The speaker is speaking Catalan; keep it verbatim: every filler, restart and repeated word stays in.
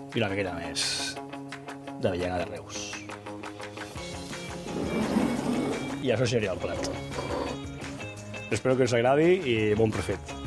i una miqueta més d'avellana de Reus. I això seria el plat. Espero que us agradi i bon profit.